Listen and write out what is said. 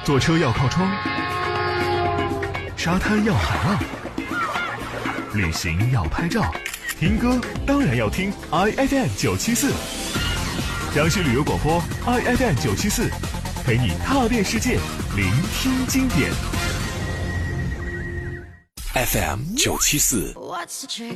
坐车要靠窗，沙滩要海浪，旅行要拍照，听歌当然要听 IFM 974，江西旅游广播 IFM 974，陪你踏遍世界，聆听经典。FM 974。